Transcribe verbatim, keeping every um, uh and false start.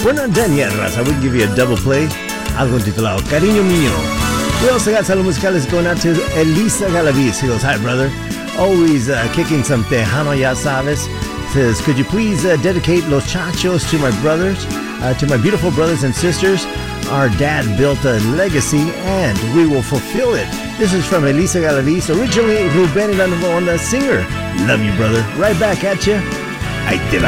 We're not done yet, Raza. We'll give you a double play. Algo titulado Cariño Mío. We also got saludos musicales going out to Elisa Galaviz. He goes, hi, brother. Always uh, kicking some Tejano, ya sabes. Says, could you please uh, dedicate Los Chachos to my brothers, uh, to my beautiful brothers and sisters? Our dad built a legacy and we will fulfill it. This is from Elisa Galaviz, originally Ruben Ilanova, singer. Love you, brother. Right back at you. Ahí te va.